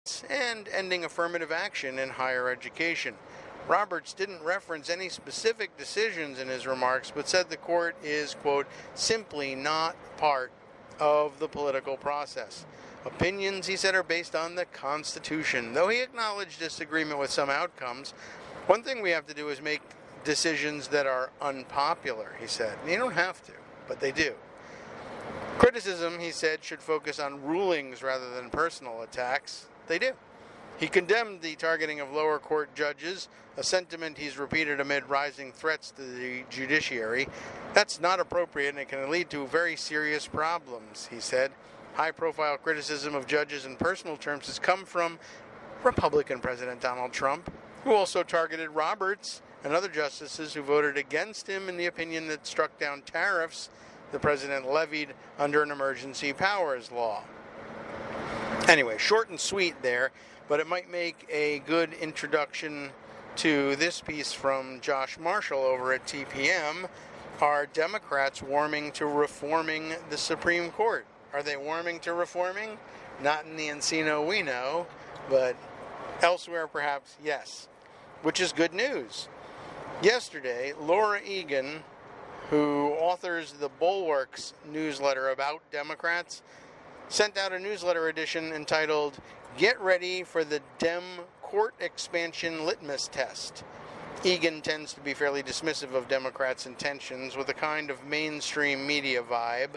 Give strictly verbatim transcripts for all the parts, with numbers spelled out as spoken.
and ending affirmative action in higher education. Roberts didn't reference any specific decisions in his remarks, but said the court is, quote, simply not part of the political process. Opinions, he said, are based on the Constitution. Though he acknowledged disagreement with some outcomes, one thing we have to do is make decisions that are unpopular, he said. You don't have to, but they do. Criticism, he said, should focus on rulings rather than personal attacks. They do. He condemned the targeting of lower court judges, a sentiment he's repeated amid rising threats to the judiciary. That's not appropriate and it can lead to very serious problems, he said. High-profile criticism of judges in personal terms has come from Republican President Donald Trump, who also targeted Roberts and other justices who voted against him in the opinion that struck down tariffs the president levied under an emergency powers law. Anyway, short and sweet there, but it might make a good introduction to this piece from Josh Marshall over at T P M. Are Democrats warming to reforming the Supreme Court? Are they warming to reforming? Not in the Encino we know, but elsewhere perhaps yes, which is good news. Yesterday, Laura Egan, who authors the Bulwarks newsletter about Democrats, sent out a newsletter edition entitled Get Ready for the Dem Court Expansion Litmus Test. Egan tends to be fairly dismissive of Democrats' intentions with a kind of mainstream media vibe.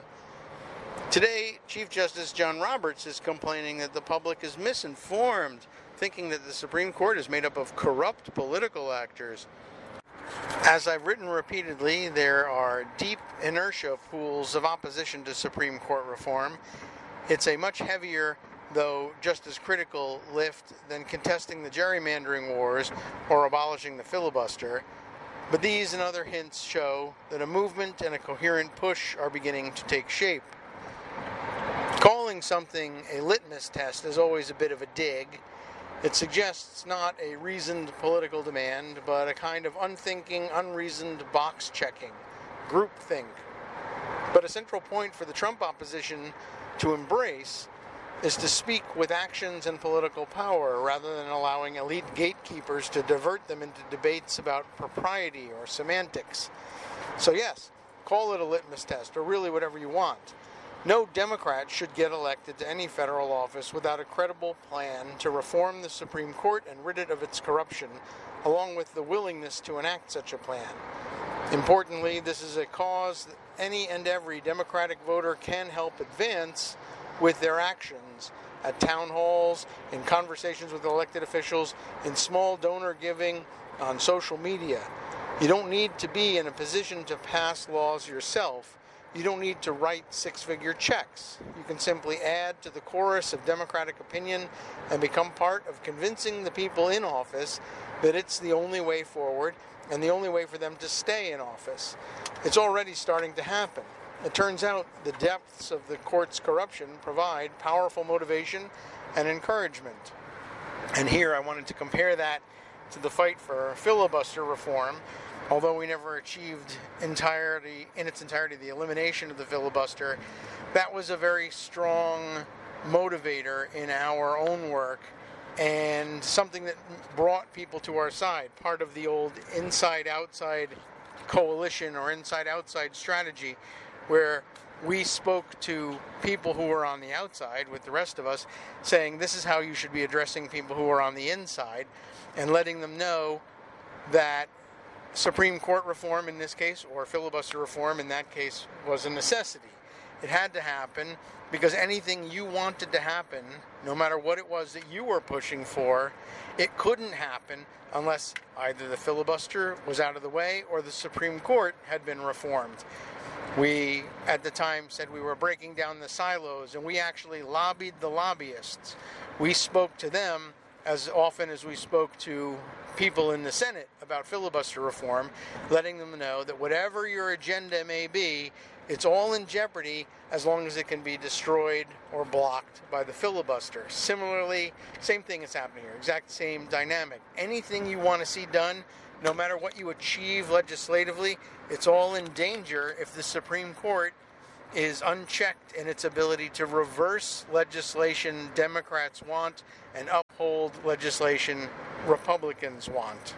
Today, Chief Justice John Roberts is complaining that the public is misinformed, thinking that the Supreme Court is made up of corrupt political actors. As I've written repeatedly, there are deep inertia pools of opposition to Supreme Court reform. It's a much heavier, though just as critical, lift than contesting the gerrymandering wars or abolishing the filibuster. But these and other hints show that a movement and a coherent push are beginning to take shape. Calling something a litmus test is always a bit of a dig. It suggests not a reasoned political demand, but a kind of unthinking, unreasoned box-checking, groupthink. But a central point for the Trump opposition to embrace is to speak with actions and political power rather than allowing elite gatekeepers to divert them into debates about propriety or semantics. So yes, call it a litmus test, or really whatever you want. No Democrat should get elected to any federal office without a credible plan to reform the Supreme Court and rid it of its corruption, along with the willingness to enact such a plan. Importantly, this is a cause that any and every Democratic voter can help advance with their actions at town halls, in conversations with elected officials, in small donor giving, on social media. You don't need to be in a position to pass laws yourself. You don't need to write six-figure checks. You can simply add to the chorus of Democratic opinion and become part of convincing the people in office that it's the only way forward and the only way for them to stay in office. It's already starting to happen. It turns out the depths of the court's corruption provide powerful motivation and encouragement. And here I wanted to compare that to the fight for filibuster reform. Although we never achieved entirety, in its entirety the elimination of the filibuster, that was a very strong motivator in our own work and something that brought people to our side, part of the old inside-outside coalition or inside-outside strategy, where we spoke to people who were on the outside with the rest of us, saying this is how you should be addressing people who are on the inside, and letting them know that Supreme Court reform in this case, or filibuster reform in that case, was a necessity. It had to happen because anything you wanted to happen, no matter what it was that you were pushing for, it couldn't happen unless either the filibuster was out of the way or the Supreme Court had been reformed. We, at the time, said we were breaking down the silos, and we actually lobbied the lobbyists. We spoke to them as often as we spoke to people in the Senate about filibuster reform, letting them know that whatever your agenda may be, it's all in jeopardy as long as it can be destroyed or blocked by the filibuster. Similarly, same thing is happening here, exact same dynamic. Anything you want to see done, no matter what you achieve legislatively, it's all in danger if the Supreme Court is unchecked in its ability to reverse legislation Democrats want and uphold legislation Republicans want.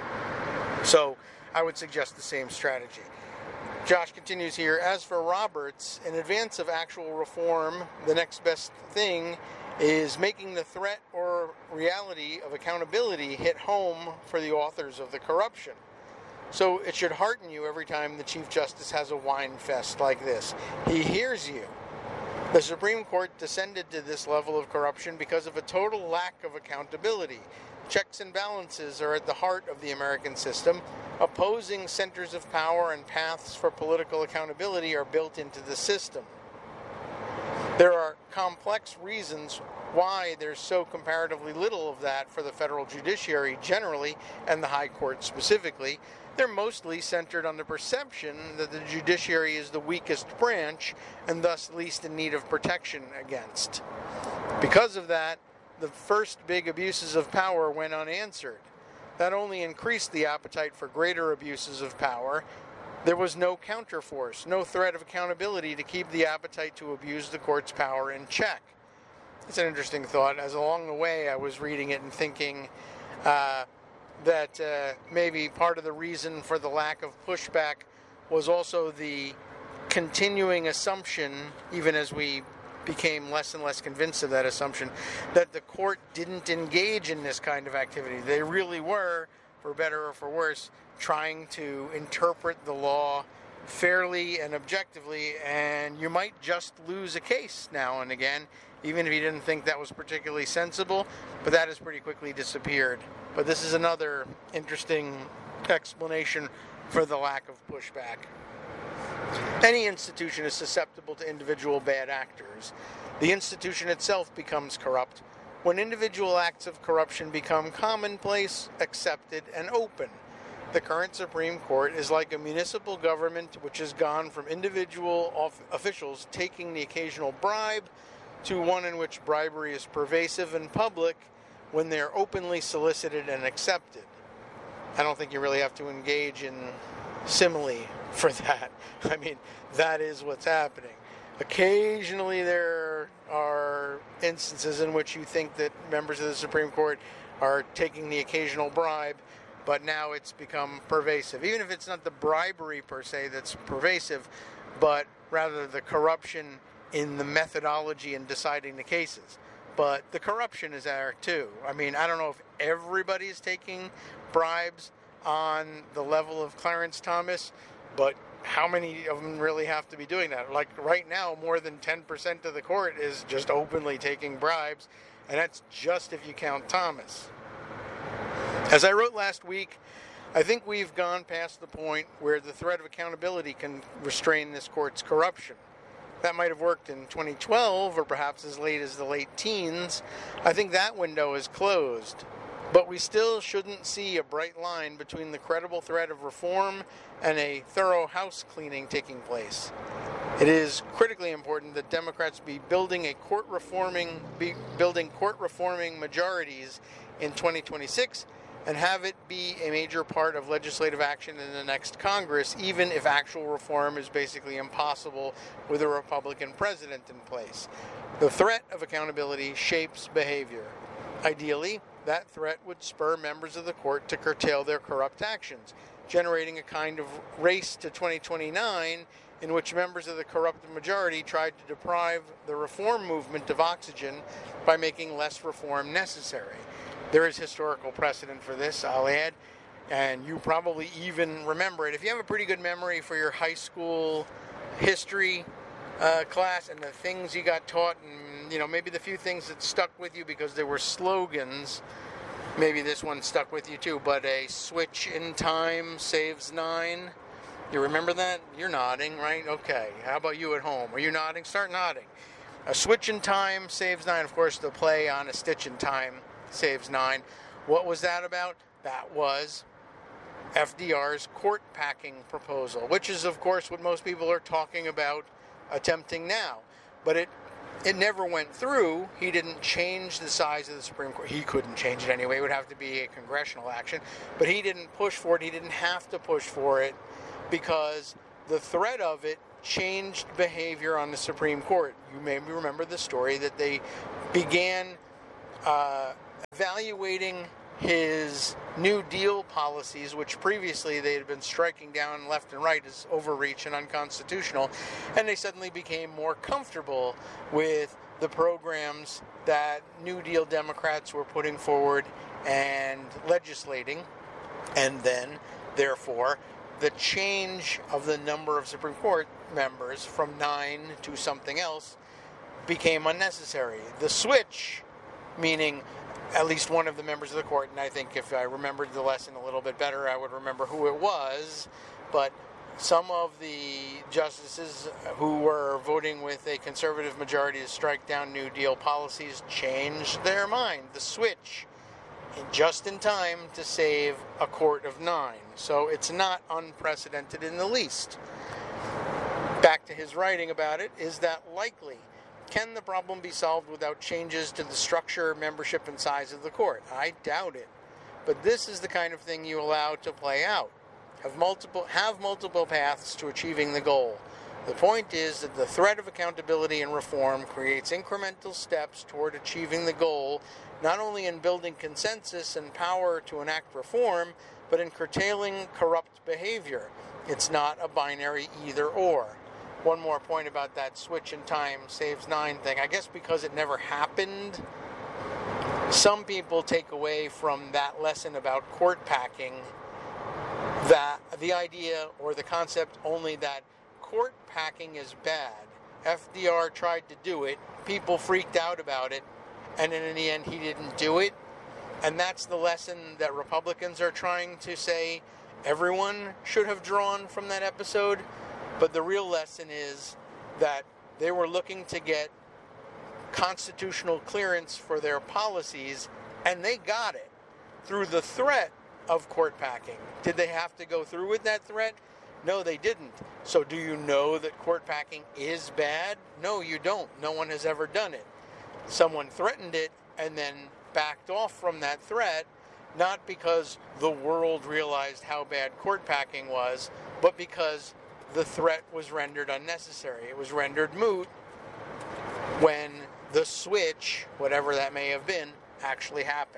So I would suggest the same strategy. Josh continues here, as for Roberts, in advance of actual reform, the next best thing is making the threat or reality of accountability hit home for the authors of the corruption. So it should hearten you every time the Chief Justice has a whine fest like this. He hears you. The Supreme Court descended to this level of corruption because of a total lack of accountability. Checks and balances are at the heart of the American system. Opposing centers of power and paths for political accountability are built into the system. There are complex reasons why there's so comparatively little of that for the federal judiciary generally, and the High Court specifically. They're mostly centered on the perception that the judiciary is the weakest branch and thus least in need of protection against. Because of that, the first big abuses of power went unanswered. That only increased the appetite for greater abuses of power. There was no counterforce, no threat of accountability to keep the appetite to abuse the court's power in check. It's an interesting thought. As along the way I was reading it and thinking uh, that uh, maybe part of the reason for the lack of pushback was also the continuing assumption, even as we became less and less convinced of that assumption, that the court didn't engage in this kind of activity. They really were, for better or for worse, trying to interpret the law fairly and objectively, and you might just lose a case now and again, even if you didn't think that was particularly sensible, but that has pretty quickly disappeared. But this is another interesting explanation for the lack of pushback. Any institution is susceptible to individual bad actors. The institution itself becomes corrupt when individual acts of corruption become commonplace, accepted, and open. The current Supreme Court is like a municipal government which has gone from individual of- officials taking the occasional bribe to one in which bribery is pervasive and public when they're openly solicited and accepted. I don't think you really have to engage in simile for that. I mean, that is what's happening. Occasionally there are instances in which you think that members of the Supreme Court are taking the occasional bribe, but now it's become pervasive. Even if it's not the bribery per se that's pervasive, but rather the corruption in the methodology in deciding the cases. But the corruption is there too. I mean, I don't know if everybody's taking bribes on the level of Clarence Thomas, but how many of them really have to be doing that? Like right now, more than ten percent of the court is just openly taking bribes, and that's just if you count Thomas. As I wrote last week, I think we've gone past the point where the threat of accountability can restrain this court's corruption. That might have worked in twenty twelve, or perhaps as late as the late teens. I think that window is closed. But we still shouldn't see a bright line between the credible threat of reform and a thorough house cleaning taking place. It is critically important that Democrats be building a court reforming, be building court reforming majorities in twenty twenty-six and have it be a major part of legislative action in the next Congress, even if actual reform is basically impossible with a Republican president in place. The threat of accountability shapes behavior. Ideally, that threat would spur members of the court to curtail their corrupt actions, generating a kind of race to twenty twenty-nine in which members of the corrupt majority tried to deprive the reform movement of oxygen by making less reform necessary. There is historical precedent for this, I'll add, and you probably even remember it. If you have a pretty good memory for your high school history uh, class and the things you got taught, and you know maybe the few things that stuck with you because there were slogans, maybe this one stuck with you too, but a switch in time saves nine. You remember that? You're nodding, right? Okay. How about you at home? Are you nodding? Start nodding. A switch in time saves nine. Of course, the play on a stitch in time saves nine. What was that about? That was F D R's court packing proposal, which is, of course, what most people are talking about attempting now. But it it never went through. He didn't change the size of the Supreme Court. He couldn't change it anyway. It would have to be a congressional action. But he didn't push for it. He didn't have to push for it because the threat of it changed behavior on the Supreme Court. You may remember the story that they began uh, evaluating his New Deal policies, which previously they had been striking down left and right as overreach and unconstitutional, and they suddenly became more comfortable with the programs that New Deal Democrats were putting forward and legislating, and then, therefore, the change of the number of Supreme Court members from nine to something else became unnecessary. The switch, meaning at least one of the members of the court, and I think if I remembered the lesson a little bit better, I would remember who it was, but some of the justices who were voting with a conservative majority to strike down New Deal policies changed their mind. The switch, just in time to save a court of nine. So it's not unprecedented in the least. Back to his writing about it, is that likely? Can the problem be solved without changes to the structure, membership, and size of the court? I doubt it. But this is the kind of thing you allow to play out. Have multiple, have multiple paths to achieving the goal. The point is that the threat of accountability and reform creates incremental steps toward achieving the goal, not only in building consensus and power to enact reform, but in curtailing corrupt behavior. It's not a binary either or. One more point about that switch in time saves nine thing. I guess because it never happened, some people take away from that lesson about court packing that the idea or the concept only that court packing is bad. F D R tried to do it, people freaked out about it, and then in the end he didn't do it. And that's the lesson that Republicans are trying to say everyone should have drawn from that episode. But the real lesson is that they were looking to get constitutional clearance for their policies, and they got it through the threat of court packing. Did they have to go through with that threat? No, they didn't. So do you know that court packing is bad? No, you don't. No one has ever done it. Someone threatened it and then backed off from that threat, not because the world realized how bad court packing was, but because the threat was rendered unnecessary. It was rendered moot when the switch, whatever that may have been, actually happened.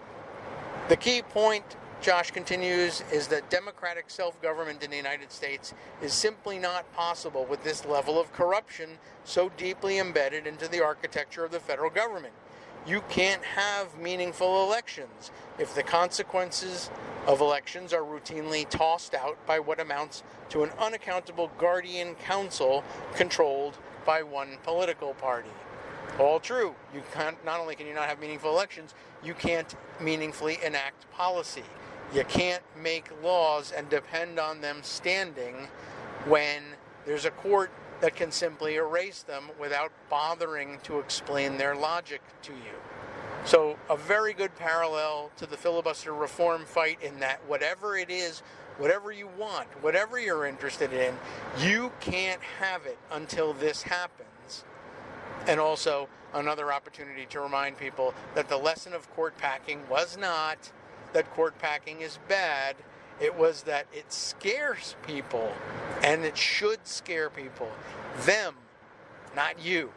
The key point, Josh continues, is that democratic self-government in the United States is simply not possible with this level of corruption so deeply embedded into the architecture of the federal government. You can't have meaningful elections if the consequences of elections are routinely tossed out by what amounts to an unaccountable guardian council controlled by one political party. All true. You can't, not only can you not have meaningful elections, you can't meaningfully enact policy. You can't make laws and depend on them standing when there's a court that can simply erase them without bothering to explain their logic to you. So a very good parallel to the filibuster reform fight in that whatever it is, whatever you want, whatever you're interested in, you can't have it until this happens. And also another opportunity to remind people that the lesson of court packing was not that court packing is bad. It was that it scares people, and it should scare people. Them, not you.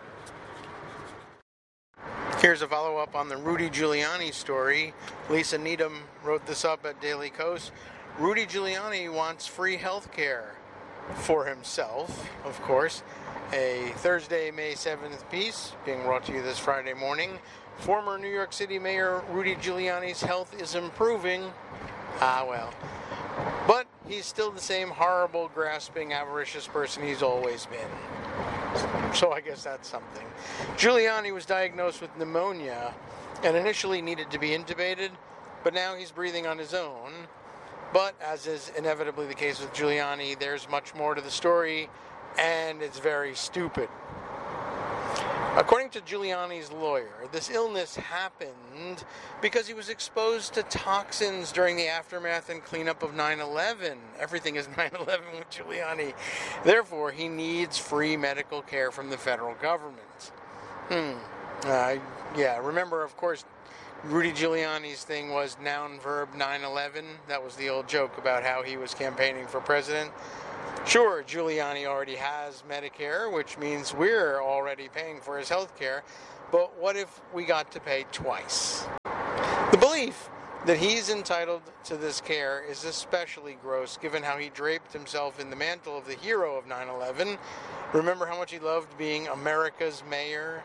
Here's a follow-up on the Rudy Giuliani story. Lisa Needham wrote this up at Daily Kos. Rudy Giuliani wants free health care for himself, of course. A Thursday, May seventh piece being brought to you this Friday morning. Former New York City Mayor Rudy Giuliani's health is improving. Ah, well. But he's still the same horrible, grasping, avaricious person he's always been. So I guess that's something. Giuliani was diagnosed with pneumonia and initially needed to be intubated, but now he's breathing on his own. But as is inevitably the case with Giuliani, there's much more to the story, and it's very stupid. According to Giuliani's lawyer, this illness happened because he was exposed to toxins during the aftermath and cleanup of nine eleven. Everything is nine eleven with Giuliani. Therefore, he needs free medical care from the federal government. Hmm. Uh, yeah, remember, of course, Rudy Giuliani's thing was noun verb nine eleven. That was the old joke about how he was campaigning for president. Sure, Giuliani already has Medicare, which means we're already paying for his health care, but what if we got to pay twice? The belief that he's entitled to this care is especially gross given how he draped himself in the mantle of the hero of nine eleven. Remember how much he loved being America's mayor?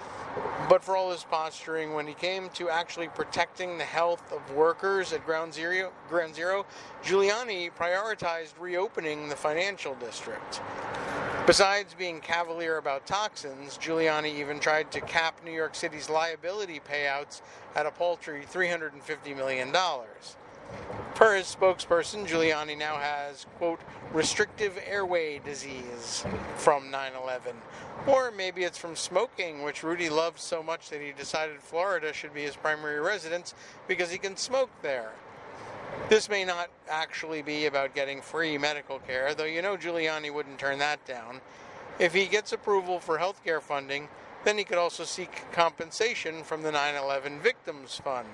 But for all his posturing, when he came to actually protecting the health of workers at Ground Zero, Ground Zero, Giuliani prioritized reopening the financial district. Besides being cavalier about toxins, Giuliani even tried to cap New York City's liability payouts at a paltry three hundred fifty million dollars. Per his spokesperson, Giuliani now has, quote, restrictive airway disease from nine eleven. Or maybe it's from smoking, which Rudy loves so much that he decided Florida should be his primary residence because he can smoke there. This may not actually be about getting free medical care, though you know Giuliani wouldn't turn that down. If he gets approval for health care funding, then he could also seek compensation from the nine eleven Victims Fund.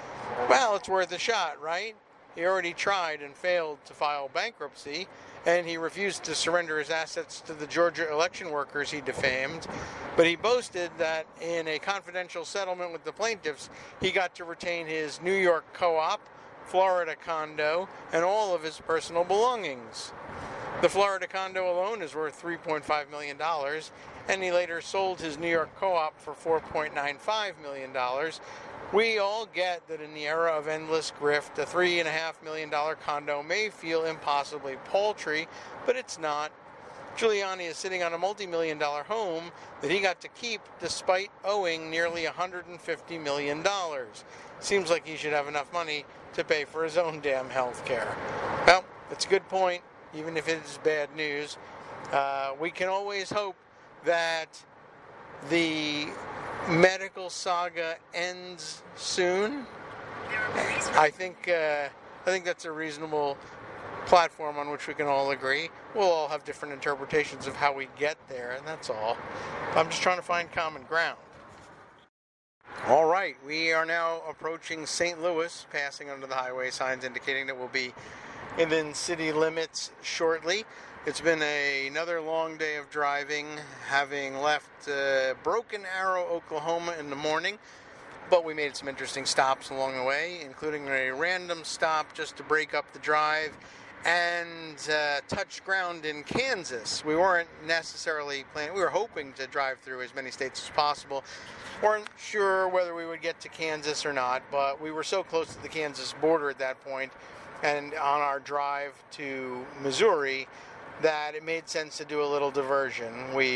Well, it's worth a shot, right? He already tried and failed to file bankruptcy, and he refused to surrender his assets to the Georgia election workers he defamed, but he boasted that in a confidential settlement with the plaintiffs, he got to retain his New York co-op, Florida condo, and all of his personal belongings. The Florida condo alone is worth three point five million dollars, and he later sold his New York co-op for four point nine five million dollars. We all get that in the era of endless grift, a three point five million dollars condo may feel impossibly paltry, but it's not. Giuliani is sitting on a multi-million dollar home that he got to keep despite owing nearly one hundred fifty million dollars. Seems like he should have enough money to pay for his own damn health care. Well, it's a good point, even if it is bad news. Uh, we can always hope that the medical saga ends soon. I think uh, I think that's a reasonable platform on which we can all agree. We'll all have different interpretations of how we get there, and that's all. I'm just trying to find common ground. All right, we are now approaching Saint Louis, passing under the highway signs indicating that we'll be within city limits shortly. It's been a, another long day of driving, having left uh, Broken Arrow, Oklahoma in the morning, but we made some interesting stops along the way, including a random stop just to break up the drive and uh, touch ground in Kansas. We weren't necessarily planning, we were hoping to drive through as many states as possible. Weren't sure whether we would get to Kansas or not, but we were so close to the Kansas border at that point and on our drive to Missouri that it made sense to do a little diversion.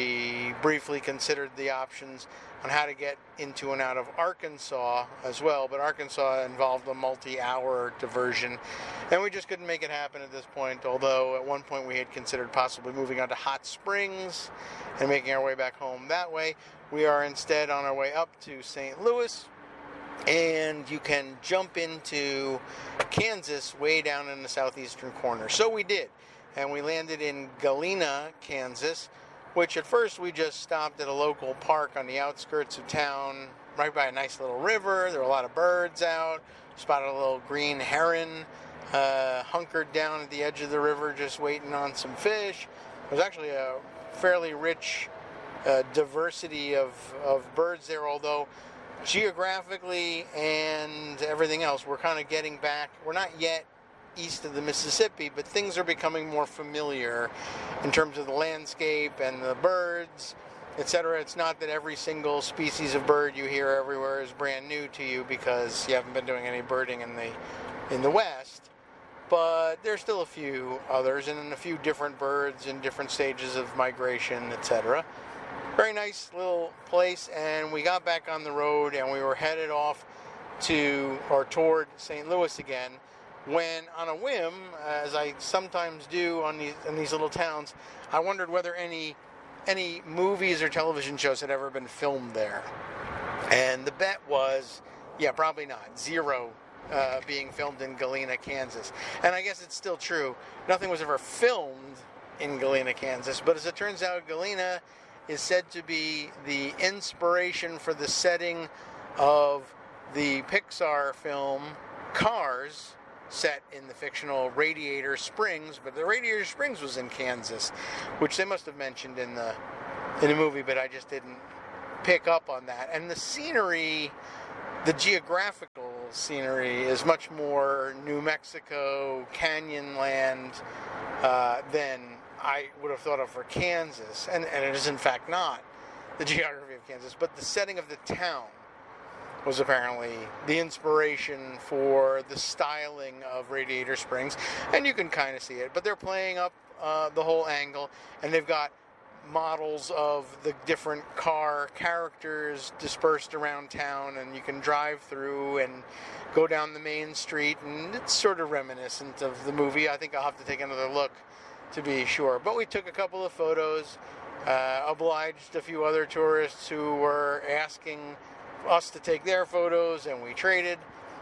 We briefly considered the options on how to get into and out of Arkansas as well, but Arkansas involved a multi-hour diversion, and we just couldn't make it happen at this point, although at one point we had considered possibly moving on to Hot Springs and making our way back home that way. We are instead on our way up to Saint Louis, and you can jump into Kansas way down in the southeastern corner. So we did, and we landed in Galena, Kansas, which at first we just stopped at a local park on the outskirts of town, right by a nice little river. There were a lot of birds out, spotted a little green heron, uh, hunkered down at the edge of the river just waiting on some fish. It was actually a fairly rich uh, diversity of, of birds there, although geographically and everything else, we're kind of getting back. We're not yet east of the Mississippi, but things are becoming more familiar in terms of the landscape and the birds, et cetera. It's not that every single species of bird you hear everywhere is brand new to you because you haven't been doing any birding in the in the West, but there's still a few others and a few different birds in different stages of migration, et cetera. Very nice little place, and we got back on the road and we were headed off to or toward Saint Louis again, when on a whim, as I sometimes do on these in these little towns, I wondered whether any any movies or television shows had ever been filmed there. And the bet was, yeah, probably not. Zero uh, being filmed in Galena, Kansas. And I guess it's still true. Nothing was ever filmed in Galena, Kansas. But as it turns out, Galena is said to be the inspiration for the setting of the Pixar film Cars, set in the fictional Radiator Springs, but the Radiator Springs was in Kansas, which they must have mentioned in the in the movie, but I just didn't pick up on that. And the scenery, the geographical scenery, is much more New Mexico, Canyonland, uh, than I would have thought of for Kansas, and, and it is in fact not the geography of Kansas, but the setting of the town was apparently the inspiration for the styling of Radiator Springs, and you can kind of see it. But they're playing up uh, the whole angle, and they've got models of the different car characters dispersed around town, and you can drive through and go down the main street, and it's sort of reminiscent of the movie. I think I'll have to take another look to be sure. But we took a couple of photos, uh, obliged a few other tourists who were asking us to take their photos, and we traded.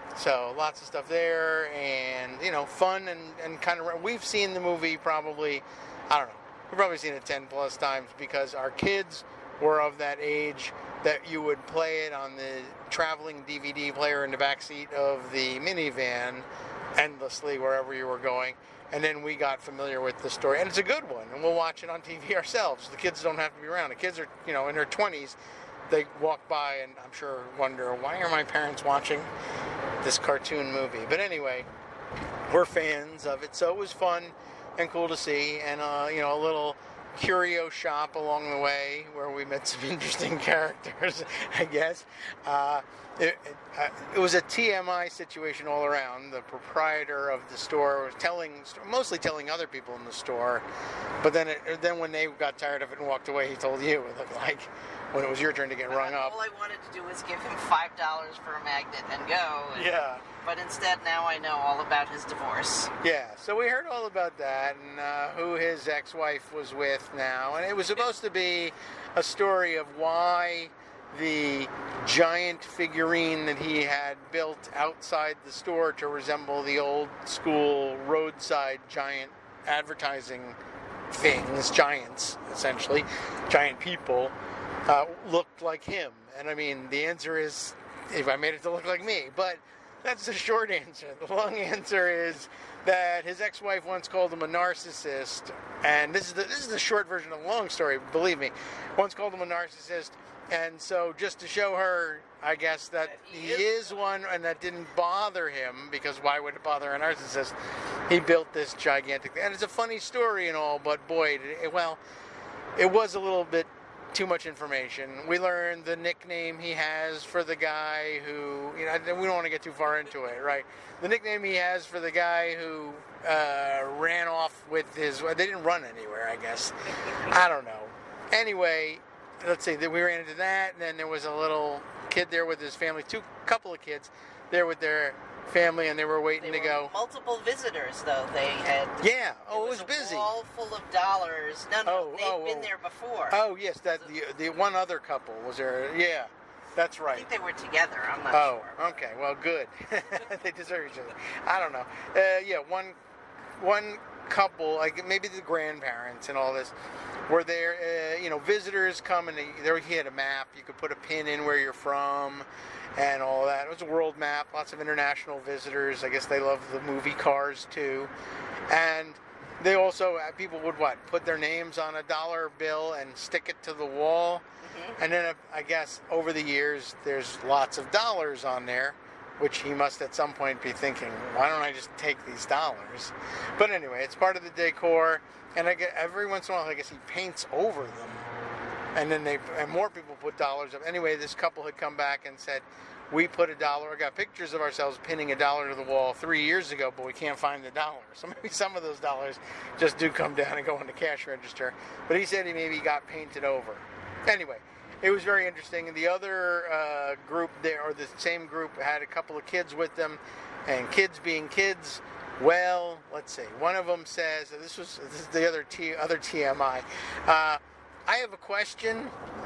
So lots of stuff there, and you know, fun and, and kind of. We've seen the movie probably, I don't know, we've probably seen it ten plus times because our kids were of that age that you would play it on the traveling D V D player in the back seat of the minivan endlessly wherever you were going. And then we got familiar with the story, and it's a good one, and we'll watch it on T V ourselves. The kids don't have to be around. The kids are, you know, in their twenties. They walk by and I'm sure wonder, why are my parents watching this cartoon movie? But anyway, we're fans of it, so it was fun and cool to see, and uh, you know, a little curio shop along the way where we met some interesting characters, I guess. Uh, it, it, uh, it was a T M I situation all around. The proprietor of the store was telling, mostly telling other people in the store, but then it, then when they got tired of it and walked away, he told you, it looked like, when it was your turn to get rung up. All I wanted to do was give him five dollars for a magnet and go. And, yeah. But instead, now I know all about his divorce. Yeah, so we heard all about that, and uh, who his ex-wife was with now. And it was supposed to be a story of why the giant figurine that he had built outside the store to resemble the old school roadside giant advertising things, giants, essentially, giant people, uh, looked like him. And I mean, the answer is, if I made it to look like me, but that's the short answer. The long answer is that his ex-wife once called him a narcissist, and this is the, this is the short version of the long story, believe me. Once called him a narcissist, and so just to show her, I guess, that, that he, he is, is one, and that didn't bother him, because why would it bother a narcissist? He built this gigantic thing. And it's a funny story and all, but boy, it, well, it was a little bit too much information. We learned the nickname he has for the guy who, you know, we don't want to get too far into it, right? The nickname he has for the guy who uh, ran off with his, they didn't run anywhere, I guess. I don't know. Anyway, let's see, we ran into that, and then there was a little kid there with his family, two couple of kids there with their family, and they were waiting they to were go. Multiple visitors, though. They had. Yeah. Oh, it was, was a busy. Wall full of dollars. No, no, oh, they've oh, been oh. there before. Oh, yes, that the the one other couple was there. Yeah, that's right. I think they were together. I'm not oh, sure. Oh, okay. Well, good. They deserve each other. I don't know. Uh, yeah, one one couple, like maybe the grandparents and all this, were there. Uh, you know, visitors come and they, there he had a map. You could put a pin in where you're from. And all that. It was a world map, lots of international visitors. I guess they love the movie Cars too. And they also, people would what? Put their names on a dollar bill and stick it to the wall. Mm-hmm. And then I guess over the years, there's lots of dollars on there, which he must at some point be thinking, why don't I just take these dollars? But anyway, it's part of the decor. And I get, every once in a while, I guess he paints over them. And then they, and more people put dollars up. Anyway, this couple had come back and said, we put a dollar, I got pictures of ourselves pinning a dollar to the wall three years ago, but we can't find the dollar. So maybe some of those dollars just do come down and go in the cash register. But he said he maybe got painted over. Anyway, it was very interesting. And the other uh, group there, or the same group, had a couple of kids with them. And kids being kids, well, let's see. One of them says, this was this is the other T, other T M I. Uh, I have a question.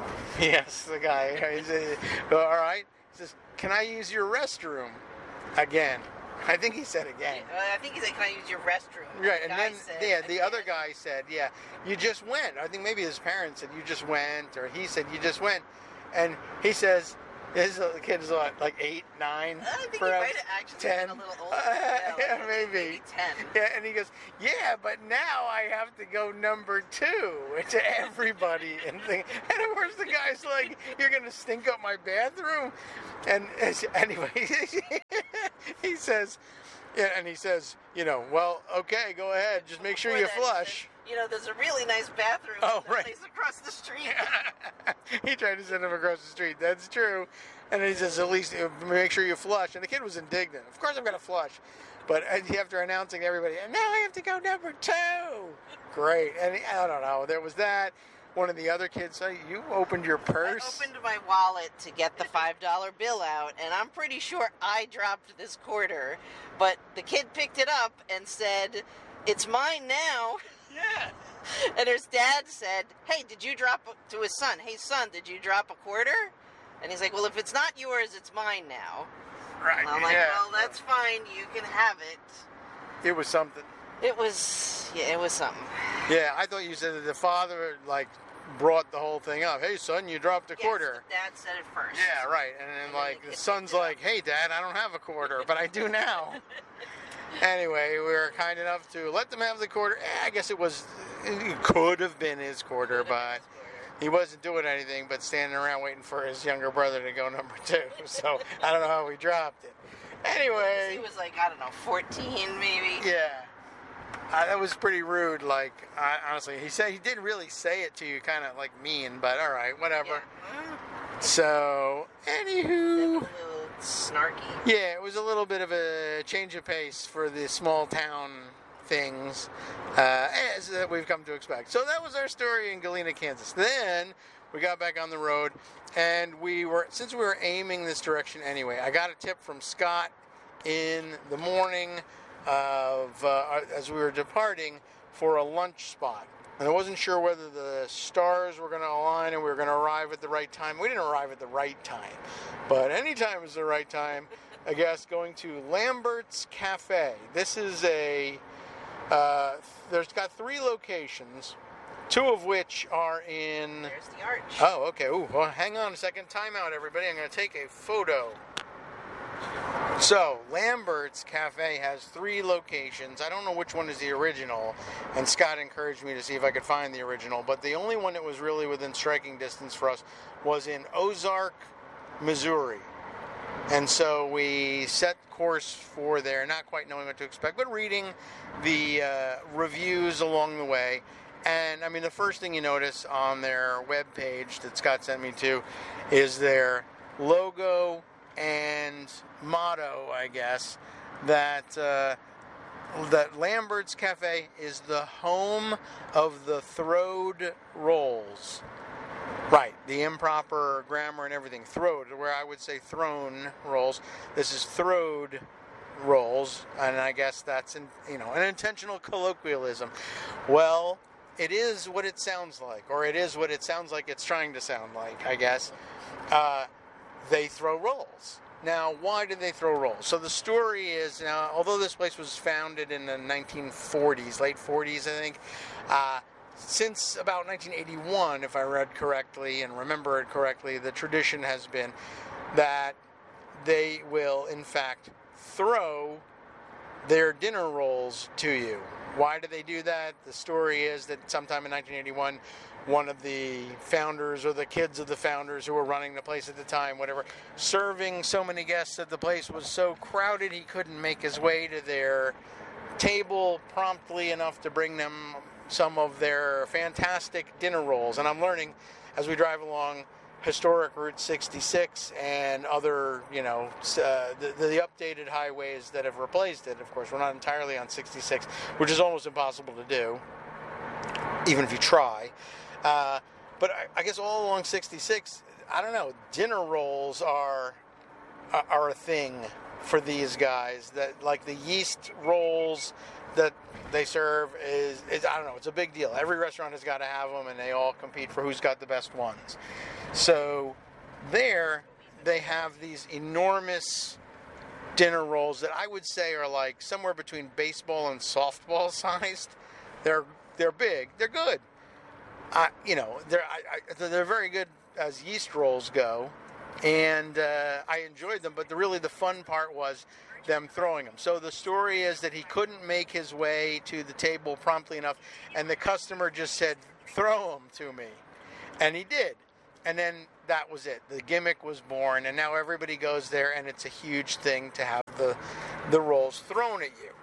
Yes, the guy. He said, all right. He says, can I use your restroom? Again. I think he said again. Yeah, I think he said, can I use your restroom? Right, the and then, said, yeah, the again. other guy said, yeah, you just went. I think maybe his parents said, you just went, or he said, you just went. And he says, His the kid is what, like eight, nine, I think he perhaps might have actually ten. been a little older. Uh, yeah, yeah, maybe. maybe ten. Yeah, and he goes, yeah, but now I have to go number two to everybody. and, think, and of course the guy's like, you're going to stink up my bathroom? And as- anyway, he says, yeah, and he says, you know, well, okay, go ahead. Just make sure Before you that, he flush. said, you know, there's a really nice bathroom Oh, in the right. place across the street. He tried to send him across the street. That's true. And he says, at least uh, make sure you flush. And the kid was indignant. Of course I'm going to flush. But after announcing to everybody, and now I have to go number two. Great. And I don't know. There was that. One of the other kids said, you opened your purse? I opened my wallet to get the five dollar bill out, and I'm pretty sure I dropped this quarter. But the kid picked it up and said, it's mine now. Yeah. And his dad said, hey, did you drop, a, to his son, hey, son, did you drop a quarter? And he's like, well, if it's not yours, it's mine now. Right. And I'm like, yeah. well, that's fine. You can have it. It was something. It was, yeah, it was something. Yeah, I thought you said that the father, like, brought the whole thing up. Hey, son, you dropped a Yes, quarter. the dad said it first. Yeah, right. And then, And then like, the the kid son's picked it up. like, hey, Dad, I don't have a quarter, but I do now. Anyway, we were kind enough to let them have the quarter. Eh, I guess it was, it could have been his quarter, Could've been but his quarter. he wasn't doing anything but standing around waiting for his younger brother to go number two. So I don't know how we dropped it. Anyway. He was like, I don't know, fourteen maybe. Yeah. Uh, that was pretty rude. Like, I, honestly, he said he didn't really say it to you, kind of like mean, but all right, whatever. Yeah. So, anywho. Definitely a little snarky. Yeah, it was a little bit of a change of pace for the small town things, uh, as uh, we've come to expect. So that was our story in Galena, Kansas. Then we got back on the road, and we were, since we were aiming this direction anyway, I got a tip from Scott in the morning of uh, as we were departing for a lunch spot. And I wasn't sure whether the stars were going to align and we were going to arrive at the right time. We didn't arrive at the right time, but any time is the right time. I guess going to Lambert's Cafe. This is a, uh, there's got three locations, two of which are in... There's the arch. Oh, okay. Ooh, well, hang on a second. Time out, everybody. I'm going to take a photo. So, Lambert's Cafe has three locations. I don't know which one is the original, and Scott encouraged me to see if I could find the original, but the only one that was really within striking distance for us was in Ozark, Missouri. And so we set course for there, not quite knowing what to expect, but reading the uh, reviews along the way. And, I mean, the first thing you notice on their webpage that Scott sent me to is their logo and motto, I guess, that uh, that Lambert's Cafe is the home of the throwed rolls. Right, the improper grammar and everything. Throwed, where I would say thrown rolls. This is throwed rolls, and I guess that's in, you know, an intentional colloquialism. Well, it is what it sounds like, or it is what it sounds like it's trying to sound like, I guess. Uh, they throw rolls. Now, why did they throw rolls? So the story is, now, although this place was founded in the nineteen forties, late forties, I think, uh, since about nineteen eighty-one, if I read correctly and remember it correctly, the tradition has been that they will, in fact, throw their dinner rolls to you. Why do they do that? The story is that sometime in nineteen eighty-one, one of the founders or the kids of the founders who were running the place at the time, whatever, serving so many guests that the place was so crowded he couldn't make his way to their table promptly enough to bring them some of their fantastic dinner rolls. And I'm learning as we drive along historic Route sixty-six and other, you know, uh, the, the updated highways that have replaced it. Of course, we're not entirely on sixty-six, which is almost impossible to do, even if you try. Uh, but I, I guess all along sixty-six, I don't know, dinner rolls are are a thing for these guys. That, like, the yeast rolls that they serve is, is, I don't know, it's a big deal. Every restaurant has got to have them, and they all compete for who's got the best ones. So there, they have these enormous dinner rolls that I would say are like somewhere between baseball and softball sized. They're they're big. They're good. I, you know, they're I, I, they're very good as yeast rolls go. and uh, I enjoyed them. But the, really the fun part was them throwing them. So the story is that he couldn't make his way to the table promptly enough, and the customer just said, "Throw them to me," and he did. And then that was it. The gimmick was born, and now everybody goes there, and it's a huge thing to have the the rolls thrown at you.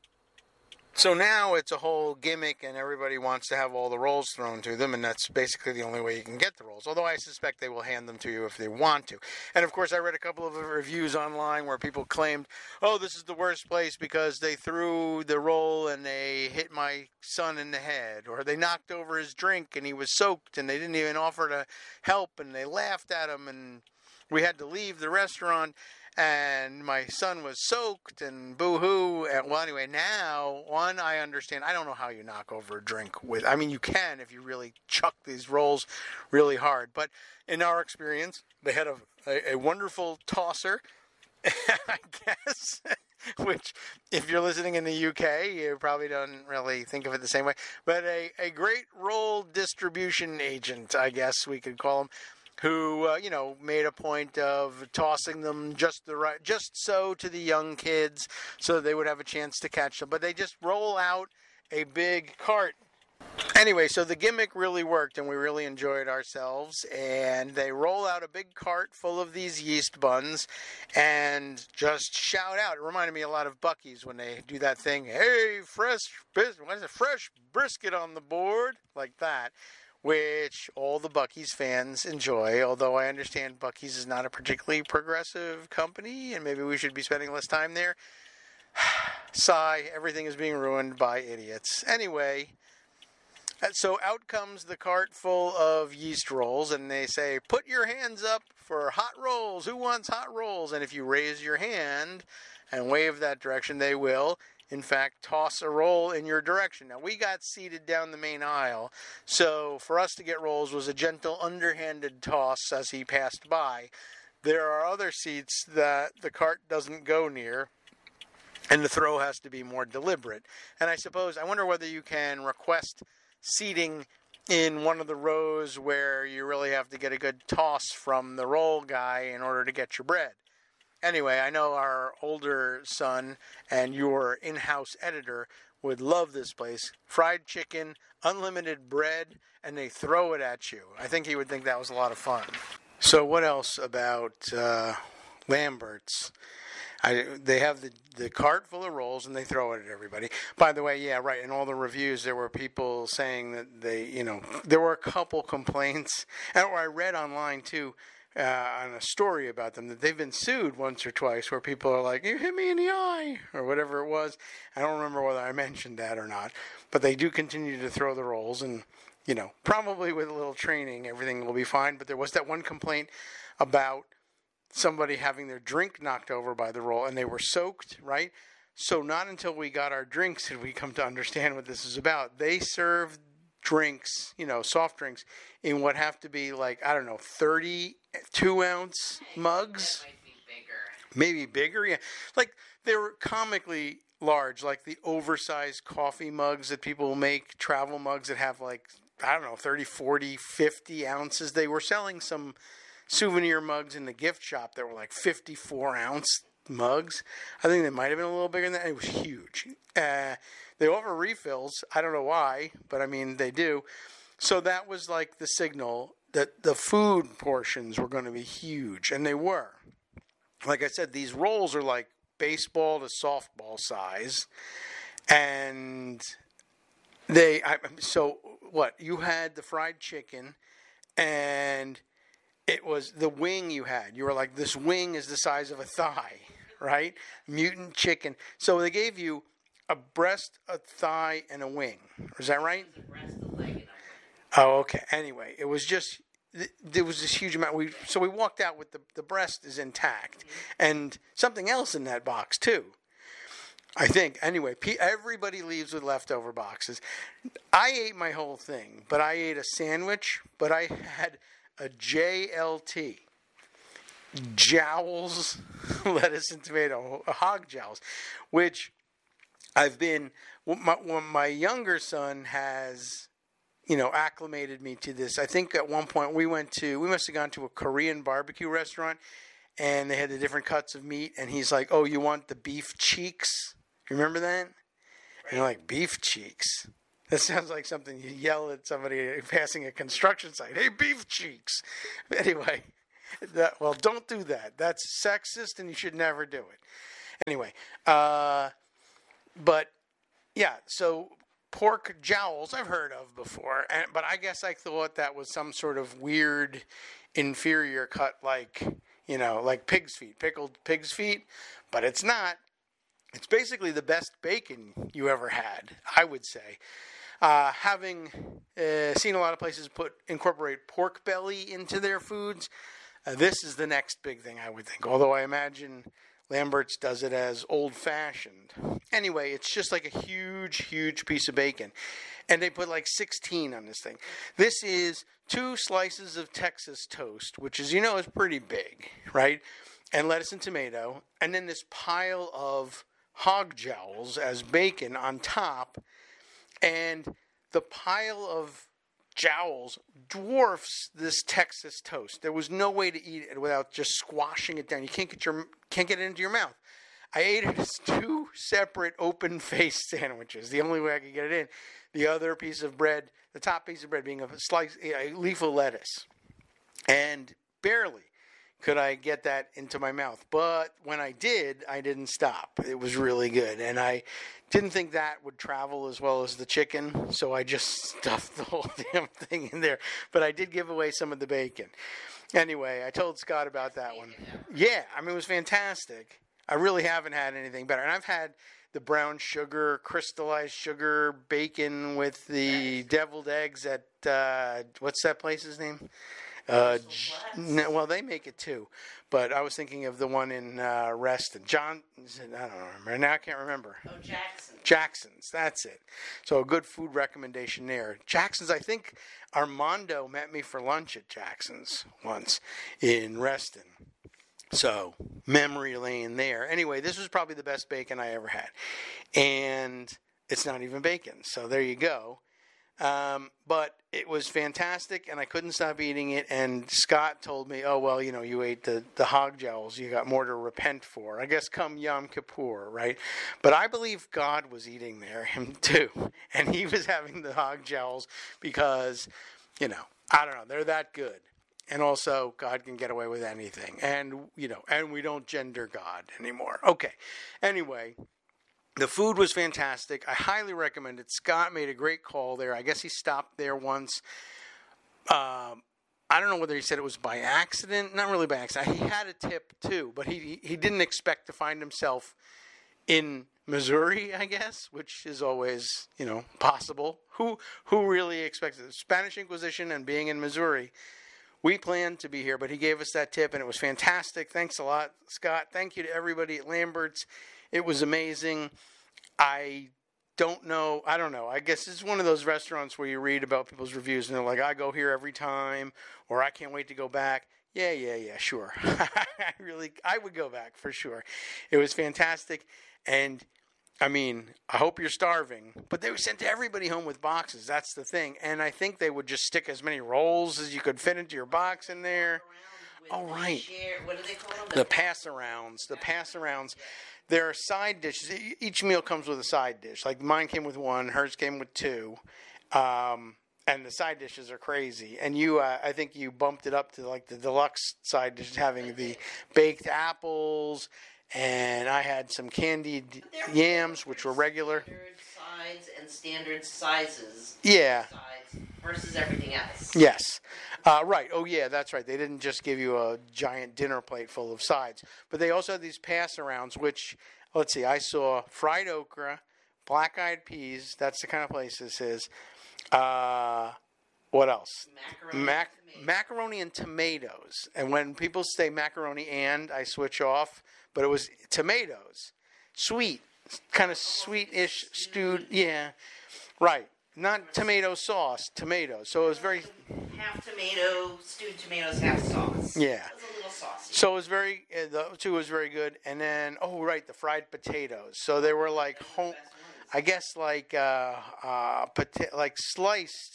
So now it's a whole gimmick, and everybody wants to have all the rolls thrown to them, and that's basically the only way you can get the rolls. Although I suspect they will hand them to you if they want to. And of course, I read a couple of reviews online where people claimed, "Oh, this is the worst place because they threw the roll and they hit my son in the head, or they knocked over his drink and he was soaked and they didn't even offer to help, and they laughed at him, and we had to leave the restaurant." And my son was soaked and boo-hoo. And well, anyway, now, one, I understand. I don't know how you knock over a drink with, I mean, you can if you really chuck these rolls really hard. But in our experience, they had a, a, a wonderful tosser, I guess, which if you're listening in the U K, you probably don't really think of it the same way. But a, a great roll distribution agent, I guess we could call him, who, uh, you know, made a point of tossing them just the right, just so to the young kids so they would have a chance to catch them. But they just roll out a big cart. Anyway, so the gimmick really worked, and we really enjoyed ourselves. And they roll out a big cart full of these yeast buns and just shout out. It reminded me a lot of Buc-ee's when they do that thing, "Hey, fresh, bis- what is it, fresh brisket on the board," like that, which all the Buc-ee's fans enjoy, although I understand Buc-ee's is not a particularly progressive company, and maybe we should be spending less time there. Sigh, everything is being ruined by idiots. Anyway, so out comes the cart full of yeast rolls, and they say, "Put your hands up for hot rolls. Who wants hot rolls?" And if you raise your hand and wave that direction, they will, in fact, toss a roll in your direction. Now, we got seated down the main aisle, so for us to get rolls was a gentle, underhanded toss as he passed by. There are other seats that the cart doesn't go near, and the throw has to be more deliberate. And I suppose, I wonder whether you can request seating in one of the rows where you really have to get a good toss from the roll guy in order to get your bread. Anyway, I know our older son and your in-house editor would love this place. Fried chicken, unlimited bread, and they throw it at you. I think he would think that was a lot of fun. So what else about uh, Lambert's? I, they have the, the cart full of rolls, and they throw it at everybody. By the way, yeah, right, in all the reviews, there were people saying that they, you know, there were a couple complaints, or I read online, too, Uh, on a story about them, that they've been sued once or twice where people are like, "You hit me in the eye," or whatever it was. I don't remember whether I mentioned that or not, but they do continue to throw the rolls, and, you know, probably with a little training, everything will be fine. But there was that one complaint about somebody having their drink knocked over by the roll, and they were soaked, right? So not until we got our drinks did we come to understand what this is about. They served drinks, you know, soft drinks, in what have to be like, I don't know, thirty-two ounce mugs. That might be bigger. Maybe bigger, yeah. Like, they were comically large, like the oversized coffee mugs that people make, travel mugs that have like, I don't know, thirty, forty, fifty ounces. They were selling some souvenir mugs in the gift shop that were like fifty-four ounce mugs. I think they might have been a little bigger than that. It was huge. Uh, they offer refills. I don't know why, but I mean, they do. So that was like the signal that the food portions were going to be huge, and they were. Like I said, these rolls are like baseball to softball size, and they, I, so what, you had the fried chicken, and it was the wing you had. You were like, this wing is the size of a thigh, right? Mutant chicken. So they gave you a breast, a thigh, and a wing. Is that right? A breast, a leg, and a wing. Oh, okay. Anyway, it was just, there was this huge amount. We So we walked out with the, the breast is intact. Mm-hmm. And something else in that box, too. I think. Anyway, everybody leaves with leftover boxes. I ate my whole thing, but I ate a sandwich, but I had a J L T, jowls, lettuce and tomato, hog jowls, which I've been, my, my younger son has you know, acclimated me to this. I think at one point we went to, we must have gone to a Korean barbecue restaurant, and they had the different cuts of meat, and he's like, oh, you want the beef cheeks? Remember that? And you're like, beef cheeks? That sounds like something you yell at somebody passing a construction site. Hey, beef cheeks. Anyway, that, well, don't do that. That's sexist, and you should never do it. Anyway, uh, but, yeah, so pork jowls I've heard of before, and, but I guess I thought that was some sort of weird, inferior cut like, you know, like pig's feet, pickled pig's feet, but it's not. It's basically the best bacon you ever had, I would say. Uh, having uh, seen a lot of places put incorporate pork belly into their foods, uh, this is the next big thing, I would think. Although I imagine Lambert's does it as old-fashioned. Anyway, it's just like a huge, huge piece of bacon. And they put like sixteen on this thing. This is two slices of Texas toast, which, as you know, is pretty big, right? And lettuce and tomato. And then this pile of hog jowls as bacon on top. And the pile of jowls dwarfs this Texas toast. There was no way to eat it without just squashing it down. You can't get your can't get it into your mouth. I ate it as two separate open-faced sandwiches. The only way I could get it in. The other piece of bread, the top piece of bread being a slice, a leaf of lettuce. And barely could I get that into my mouth. But when I did, I didn't stop. It was really good. And I didn't think that would travel as well as the chicken, so I just stuffed the whole damn thing in there. But I did give away some of the bacon. Anyway, I told Scott about that one. Yeah, I mean, it was fantastic. I really haven't had anything better. And I've had the brown sugar, crystallized sugar bacon with the deviled eggs at, uh, what's that place's name? Uh, no, well, they make it too, but I was thinking of the one in uh, Reston. John, I don't remember. Now I can't remember. Oh, Jackson. Jackson's, that's it. So a good food recommendation there. Jackson's, I think Armando met me for lunch at Jackson's once in Reston. So memory lane there. Anyway, this was probably the best bacon I ever had. And it's not even bacon, so there you go. Um, but it was fantastic, and I couldn't stop eating it. And Scott told me, oh, well, you know, you ate the, the hog jowls. You got more to repent for. I guess come Yom Kippur, right? But I believe God was eating there, him too. And he was having the hog jowls because, you know, I don't know, they're that good. And also, God can get away with anything. And, you know, and we don't gender God anymore. Okay. Anyway. The food was fantastic. I highly recommend it. Scott made a great call there. I guess he stopped there once. Um, I don't know whether he said it was by accident. Not really by accident. He had a tip too, but he he didn't expect to find himself in Missouri, I guess, which is always, you know, possible. Who who really expected the Spanish Inquisition and being in Missouri? We planned to be here, but he gave us that tip, and it was fantastic. Thanks a lot, Scott. Thank you to everybody at Lambert's. It was amazing. I don't know. I don't know. I guess it's one of those restaurants where you read about people's reviews and they're like, I go here every time, or I can't wait to go back. Yeah, yeah, yeah, sure. I really, I would go back for sure. It was fantastic. And I mean, I hope you're starving, but they were sent everybody home with boxes. That's the thing. And I think they would just stick as many rolls as you could fit into your box in there. Oh, right. What do they call them? The pass-arounds. The pass-arounds. There are side dishes. Each meal comes with a side dish. Like mine came with one. Hers came with two. Um, and the side dishes are crazy. And you, uh, I think you bumped it up to like the deluxe side dish, having the baked apples. And I had some candied yams, which were regular. Standard sides and standard sizes. Yeah. Sides versus everything else. Yes. Uh, right. Oh, yeah, that's right. They didn't just give you a giant dinner plate full of sides. But they also had these pass-arounds, which, let's see, I saw fried okra, black-eyed peas. That's the kind of place this is. Uh, what else? Macaroni, Mac- and tomatoes. macaroni and tomatoes. And when people say macaroni and, I switch off. But it was tomatoes. Sweet. Kind of sweet-ish stewed. Yeah. Right. Not tomato sauce, tomatoes. So it was very... Half tomato, stewed tomatoes, half sauce. Yeah. It was a little saucy. So it was very... Uh, the two was very good. And then, oh, right, the fried potatoes. So they were like, home, I guess like uh, uh, pota- like sliced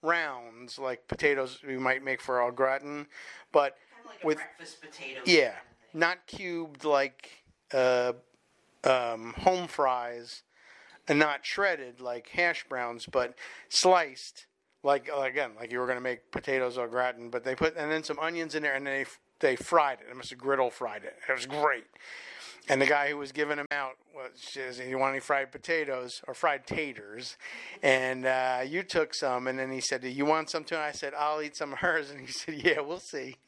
rounds, like potatoes we might make for au gratin, but Kind of like a with breakfast potato. yeah, kind of thing. not cubed like uh, um, home fries, and not shredded like hash browns, but sliced like again like you were going to make potatoes au gratin. But they put and then some onions in there, and they they fried it. Mister Griddle fried it. It was great. And the guy who was giving them out was, says, "You want any fried potatoes or fried taters?" And uh, you took some, and then he said, "Do you want some too?" And I said, "I'll eat some of hers." And he said, "Yeah, we'll see."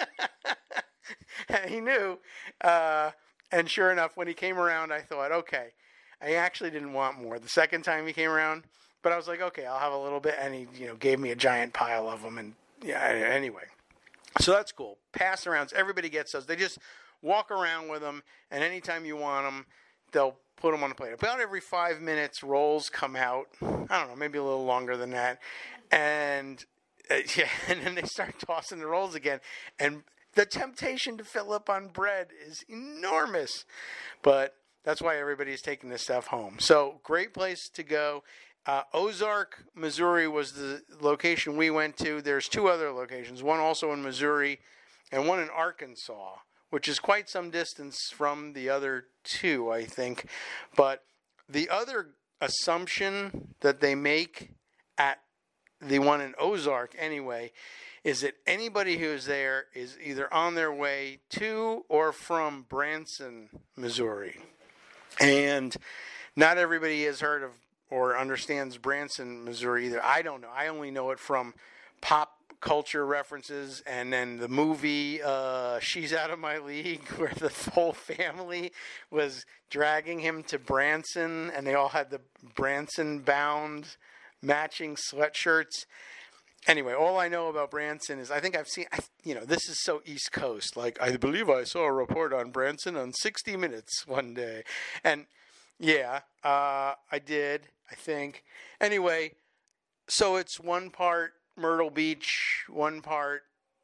And he knew. Uh, and sure enough, when he came around, I thought, okay, I actually didn't want more. The second time he came around, but I was like, okay, I'll have a little bit. And he, you know, gave me a giant pile of them. And yeah, anyway, so that's cool. Pass arounds, everybody gets those. They just walk around with them, and anytime you want them, they'll put them on the plate. About every five minutes, rolls come out. I don't know, maybe a little longer than that. And uh, yeah, and then they start tossing the rolls again. And the temptation to fill up on bread is enormous. But that's why everybody's taking this stuff home. So great place to go. Uh, Ozark, Missouri was the location we went to. There's two other locations, one also in Missouri and one in Arkansas, which is quite some distance from the other two, I think. But the other assumption that they make at the one in Ozark anyway is that anybody who is there is either on their way to or from Branson, Missouri. And not everybody has heard of or understands Branson, Missouri either. I don't know. I only know it from pop culture references, and then the movie uh, She's Out of My League, where the whole family was dragging him to Branson, and they all had the Branson-bound matching sweatshirts. Anyway, all I know about Branson is I think I've seen, you know, this is so East Coast. Like, I believe I saw a report on Branson on sixty minutes one day. And, yeah, uh, I did, I think. Anyway, so it's one part Myrtle Beach, one part,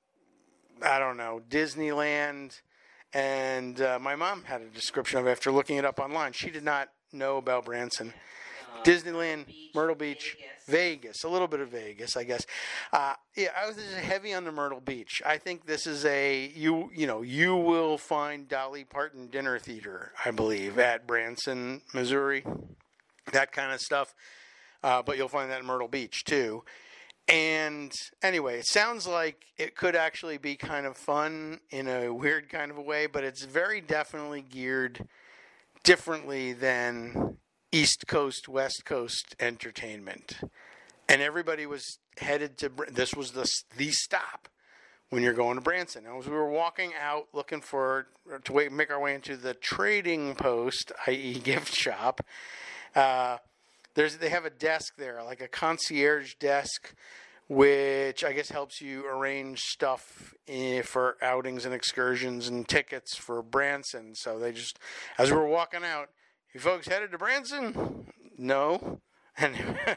I don't know, Disneyland. And uh, my mom had a description of it after looking it up online. She did not know about Branson. Uh, Disneyland, Beach, Myrtle Beach, Vegas. Vegas, a little bit of Vegas, I guess. Uh, yeah, I was heavy on the Myrtle Beach. I think this is a, you you know, you will find Dolly Parton Dinner Theater, I believe, at Branson, Missouri. That kind of stuff. Uh, but you'll find that in Myrtle Beach, too. And anyway, it sounds like it could actually be kind of fun in a weird kind of a way, but it's very definitely geared differently than East Coast, West Coast entertainment. And everybody was headed to, this was the, the stop when you're going to Branson. And as we were walking out looking for, to wait, make our way into the trading post, that is gift shop, uh, There's, they have a desk there, like a concierge desk, which I guess helps you arrange stuff eh, for outings and excursions and tickets for Branson. So they just, as we were walking out, you folks headed to Branson? No. And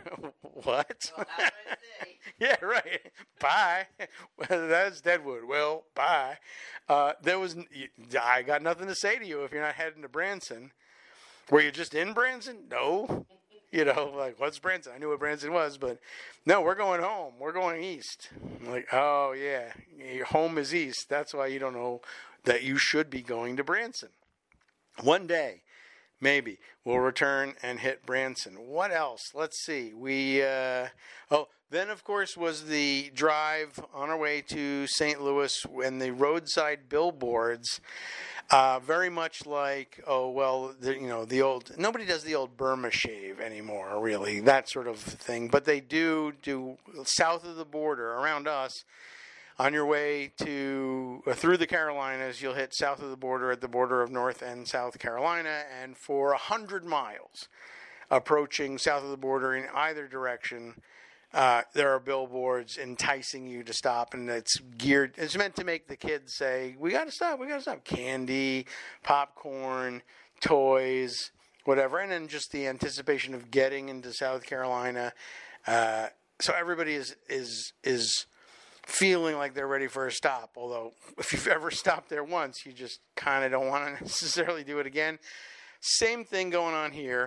what? Well, have a day. Yeah, right. Bye. Well, that's Deadwood. Well, bye. Uh, there was, I got nothing to say to you if you're not heading to Branson. Were you just in Branson? No. You know, like, what's Branson? I knew what Branson was, but no, we're going home. We're going east. I'm like, oh, yeah, your home is east. That's why you don't know that you should be going to Branson. One day, maybe, we'll return and hit Branson. What else? Let's see. We, uh, oh, then, of course, was the drive on our way to Saint Louis and the roadside billboards. Uh, very much like, oh, well, the, you know, the old, nobody does the old Burma shave anymore, really, that sort of thing. But they do do south of the border, around us, on your way to, uh, through the Carolinas, you'll hit south of the border at the border of North and South Carolina. And for one hundred miles approaching south of the border in either direction, Uh, there are billboards enticing you to stop, and it's geared, it's meant to make the kids say, we got to stop, we got to stop. Candy, popcorn, toys, whatever. And then just the anticipation of getting into South Carolina. Uh, so everybody is, is, is feeling like they're ready for a stop. Although if you've ever stopped there once, you just kind of don't want to necessarily do it again. Same thing going on here.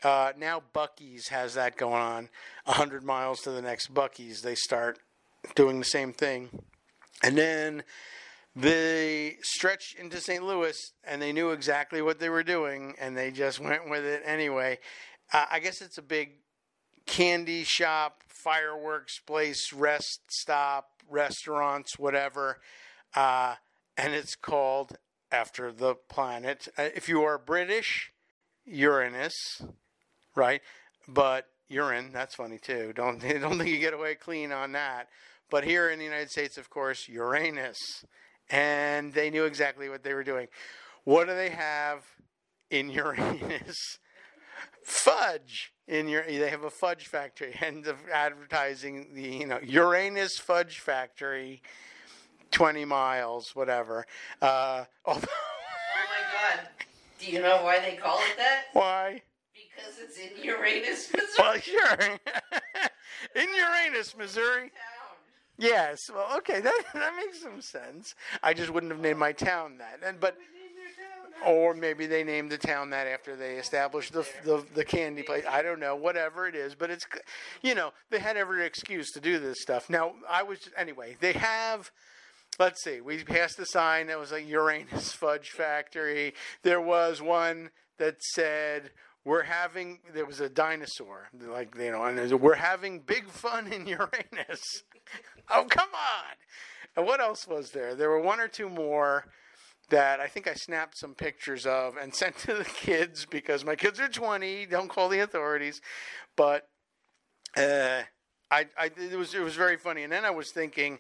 Uh, now Buc-ee's has that going on. one hundred miles to the next Buc-ee's, they start doing the same thing. And then they stretched into Saint Louis, and they knew exactly what they were doing, and they just went with it anyway. Uh, I guess it's a big candy shop, fireworks place, rest stop, restaurants, whatever. Uh, and it's called after the planet. Uh, if you are British, Uranus, right? But urine, that's funny too. Don't don't think you get away clean on that. But here in the United States, of course, Uranus. And they knew exactly what they were doing. What do they have in Uranus? Fudge. In your, they have a fudge factory. End of advertising the, you know, Uranus Fudge Factory, twenty miles, whatever. Uh, oh my God. Do you know why they call it that? Why? Because it's in Uranus, Missouri. Well, sure. In Uranus, Missouri. Yes. Well, okay. That that makes some sense. I just wouldn't have named my town that. And but, or maybe they named the town that after they established the the, the candy place. I don't know. Whatever it is, but it's, you know, they had every excuse to do this stuff. Now, I was anyway. They have. Let's see. We passed a sign that was a Uranus Fudge Factory. There was one that said, "We're having." There was a dinosaur, like, you know, and there's a, "We're having big fun in Uranus." Oh, come on! And what else was there? There were one or two more that I think I snapped some pictures of and sent to the kids because my kids are twenty. Don't call the authorities. But uh, I, I, it was it was very funny. And then I was thinking.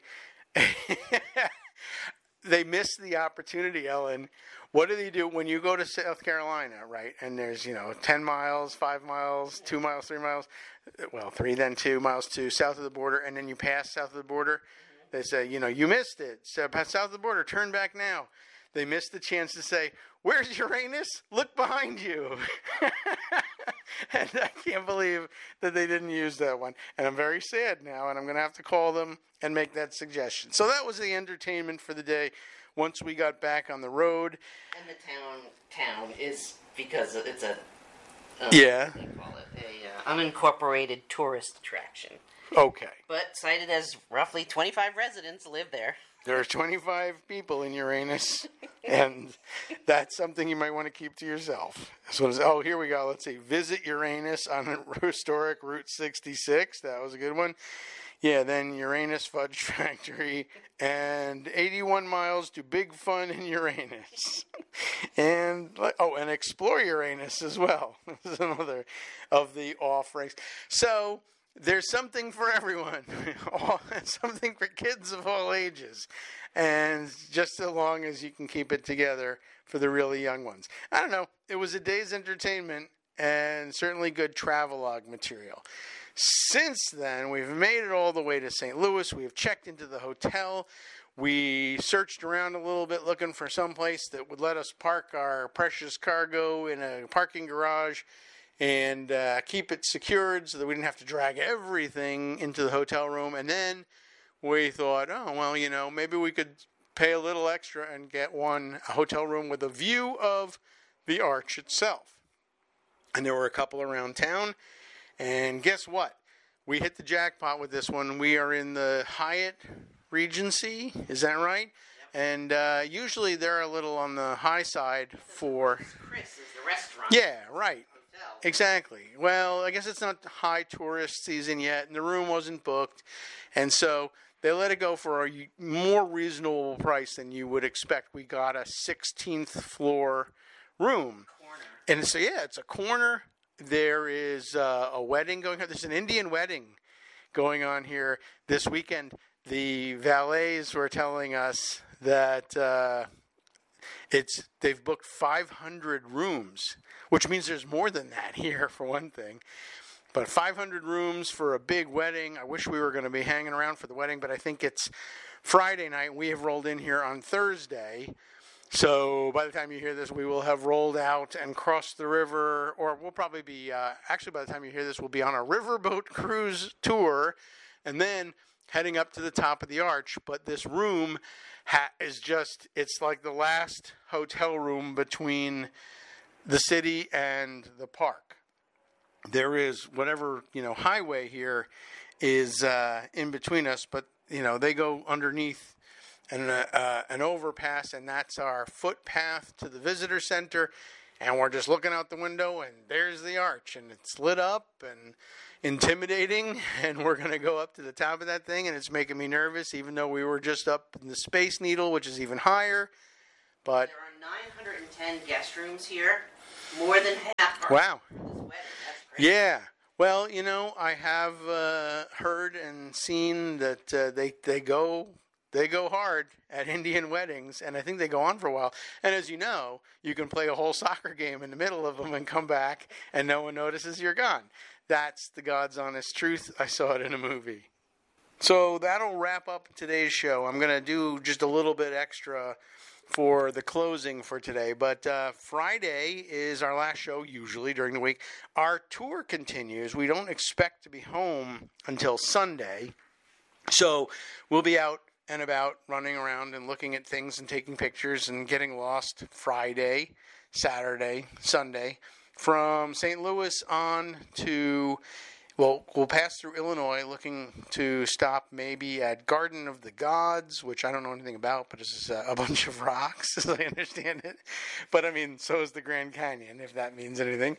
They missed the opportunity, Ellen. What do they do when you go to South Carolina, right? And there's, you know, ten miles, five miles, two miles, three miles. Well, three, then two miles to south of the border. And then you pass south of the border. They say, you know, you missed it. So pass south of the border, turn back now. They missed the chance to say, "Where's Uranus? Look behind you." And I can't believe that they didn't use that one. And I'm very sad now, and I'm going to have to call them and make that suggestion. So that was the entertainment for the day once we got back on the road. And the town town is, because it's a, um, yeah. what do you call it? A uh, unincorporated tourist attraction. Okay. But cited as roughly twenty-five residents live there. There are twenty-five people in Uranus, and that's something you might want to keep to yourself. So, oh, here we go. Let's see. Visit Uranus on historic Route sixty-six. That was a good one. Yeah, then Uranus Fudge Factory, and eighty-one miles to Big Fun in Uranus. And, oh, and Explore Uranus as well. This is another of the off-ranks. So, there's something for everyone, something for kids of all ages, and just so long as you can keep it together for the really young ones. I don't know. It was a day's entertainment and certainly good travelogue material. Since then, we've made it all the way to Saint Louis. We've checked into the hotel. We searched around a little bit looking for some place that would let us park our precious cargo in a parking garage and uh, keep it secured so that we didn't have to drag everything into the hotel room. And then we thought, oh, well, you know, maybe we could pay a little extra and get one a hotel room with a view of the arch itself. And there were a couple around town. And guess what? We hit the jackpot with this one. We are in the Hyatt Regency. Is that right? Yep. And uh, usually they're a little on the high side for... Chris is the restaurant. Yeah, right. Exactly. Well, I guess it's not high tourist season yet, and the room wasn't booked. And so they let it go for a more reasonable price than you would expect. We got a sixteenth floor room. Corner. And so, yeah, it's a corner. There is uh, a wedding going on. There's an Indian wedding going on here this weekend. The valets were telling us that uh, it's they've booked five hundred rooms, which means there's more than that here, for one thing. But five hundred rooms for a big wedding. I wish we were going to be hanging around for the wedding, but I think it's Friday night. We have rolled in here on Thursday. So by the time you hear this, we will have rolled out and crossed the river, or we'll probably be, uh, actually by the time you hear this, we'll be on a riverboat cruise tour, and then heading up to the top of the arch. But this room ha- is just, it's like the last hotel room between the city and the park. there is whatever, you know, highway here is uh, in between us, but, you know, they go underneath an, uh, an overpass, and that's our footpath to the visitor center. And we're just looking out the window, and there's the arch, and it's lit up and intimidating, and we're going to go up to the top of that thing, and it's making me nervous, even though we were just up in the Space Needle, which is even higher. But there are nine hundred ten guest rooms here, more than half are wow. for this wedding. That's great. Yeah. Well, you know, I have uh, heard and seen that uh, they they go they go hard at Indian weddings, and I think they go on for a while. And as you know, you can play a whole soccer game in the middle of them and come back, and no one notices you're gone. That's the God's honest truth. I saw it in a movie. So that'll wrap up today's show. I'm going to do just a little bit extra for the closing for today. But uh, Friday is our last show, usually during the week. Our tour continues. We don't expect to be home until Sunday. So we'll be out and about running around and looking at things and taking pictures and getting lost Friday, Saturday, Sunday. From Saint Louis on to, well, we'll pass through Illinois looking to stop maybe at Garden of the Gods, which I don't know anything about, but it's a, a bunch of rocks, as I understand it. But, I mean, so is the Grand Canyon, if that means anything.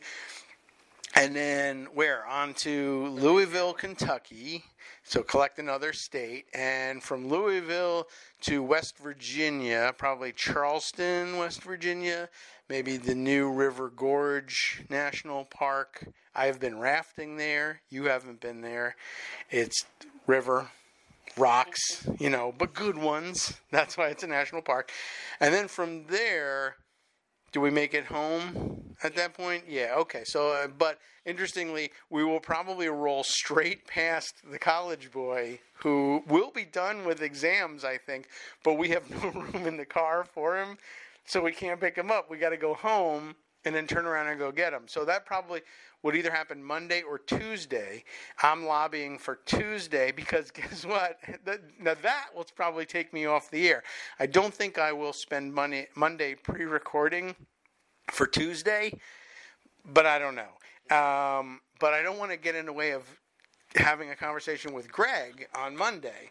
And then where? On to Louisville, Kentucky. So collect another state. And from Louisville to West Virginia, probably Charleston, West Virginia. Maybe the New River Gorge National Park. I have been rafting there. You haven't been there. It's river, rocks, you know, but good ones. That's why it's a national park. And then from there, do we make it home at that point? Yeah, okay. So, uh, but interestingly, we will probably roll straight past the college boy who will be done with exams, I think, but we have no room in the car for him, so we can't pick him up. We got to go home and then turn around and go get him. So that probably would either happen Monday or Tuesday. I'm lobbying for Tuesday because guess what? Now that will probably take me off the air. I don't think I will spend money, Monday pre-recording for Tuesday, but I don't know. Um, but I don't want to get in the way of having a conversation with Greg on Monday.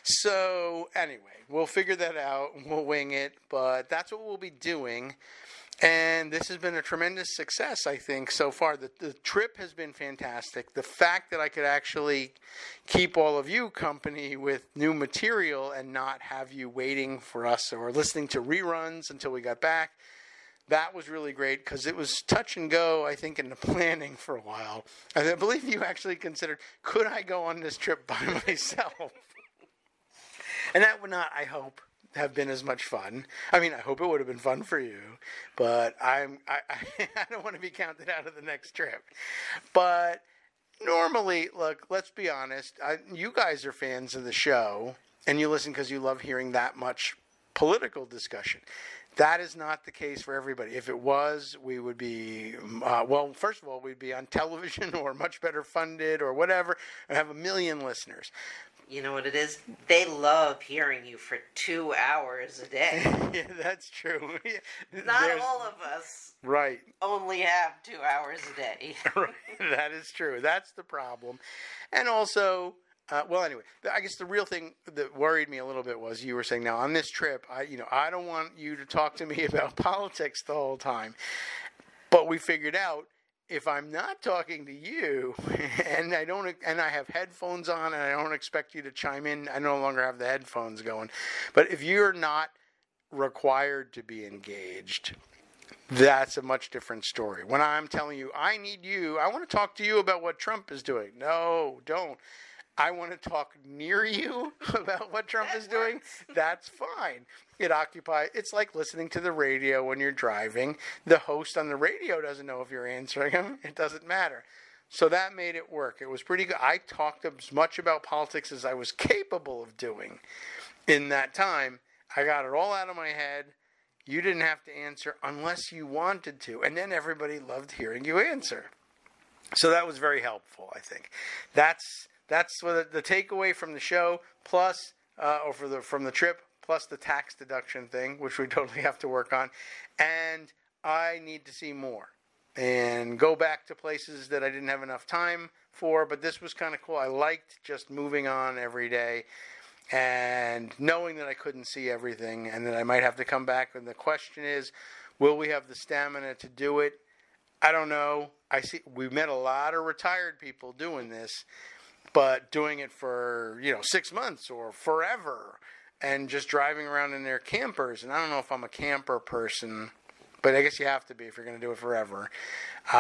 So anyway, we'll figure that out. We'll wing it, but that's what we'll be doing. And this has been a tremendous success, I think, so far. The, the trip has been fantastic. The fact that I could actually keep all of you company with new material and not have you waiting for us or listening to reruns until we got back, that was really great because it was touch and go, I think, in the planning for a while. And I believe you actually considered, could I go on this trip by myself? And that would not, I hope, have been as much fun. I mean, I hope it would have been fun for you, but I'm I, I, I don't want to be counted out of the next trip. But normally, look, let's be honest, I, you guys are fans of the show, and you listen because you love hearing that much political discussion. That is not the case for everybody. If it was, we would be, uh, well, first of all, we'd be on television or much better funded or whatever, and have a million listeners. You know what it is? They love hearing you for two hours a day. Yeah, that's true. Not There's, all of us right. only have two hours a day. Right. That is true. That's the problem. And also, uh, well, anyway, I guess the real thing that worried me a little bit was you were saying, now on this trip, I, you know, I don't want you to talk to me about politics the whole time. But we figured out, if I'm not talking to you, and I don't, and I have headphones on, and I don't expect you to chime in, I no longer have the headphones going. But if you're not required to be engaged, that's a much different story. When I'm telling you, I need you, I want to talk to you about what Trump is doing. No, don't. I want to talk near you about what Trump is doing. That's fine. It occupies, it's like listening to the radio when you're driving. The host on the radio doesn't know if you're answering him. It doesn't matter. So that made it work. It was pretty good. I talked as much about politics as I was capable of doing in that time. I got it all out of my head. You didn't have to answer unless you wanted to. And then everybody loved hearing you answer. So that was very helpful, I think. That's that's what the takeaway from the show, plus, uh, or for the, from the trip, plus the tax deduction thing, which we totally have to work on. And I need to see more. and go back to places that I didn't have enough time for, but this was kind of cool. I liked just moving on every day and knowing that I couldn't see everything and that I might have to come back. And the question is, will we have the stamina to do it? I don't know. I see we've met a lot of retired people doing this, but doing it for, you know, six months or forever and just driving around in their campers. And I don't know if I'm a camper person, but I guess you have to be if you're going to do it forever.